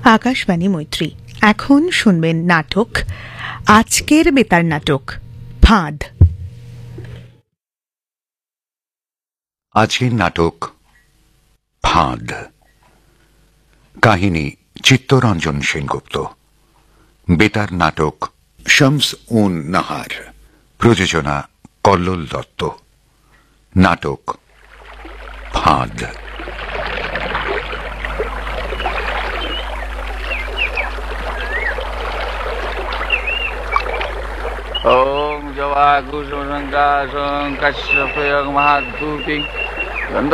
আকাশবাণী মৈত্রী। এখন শুনবেন নাটক, আজকের বেতার নাটক ফাঁদ। আজকের নাটক ফাঁদ। কাহিনী চিত্তরঞ্জন সেনগুপ্ত। বেতার নাটক শামস উন নাহার। প্রযোজনা কল্লোল দত্ত। নাটক ফাঁদ। ওম জবা কুসুম সংকাশং কাশ্যপয়ং মহাদ্ভুতিং